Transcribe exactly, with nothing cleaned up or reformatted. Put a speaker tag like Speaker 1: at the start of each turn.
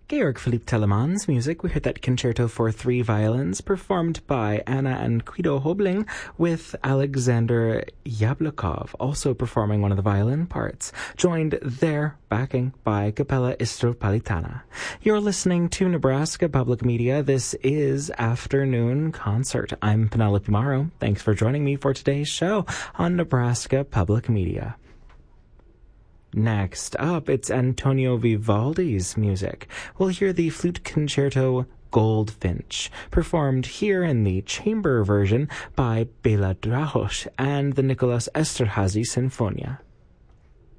Speaker 1: Georg Philipp Telemann's music. We heard that concerto for three violins performed by Anna and Guido Hobling, with Alexander Yablokov also performing one of the violin parts, joined there backing by Capella Istropolitana. You're listening to Nebraska Public Media. This is Afternoon Concert. I'm Penelope Morrow. Thanks for joining me for today's show on Nebraska Public Media. Next up, it's Antonio Vivaldi's music. We'll hear the flute concerto Goldfinch, performed here in the chamber version by Bela Drahosh and the Nicholas Esterhazy Sinfonia.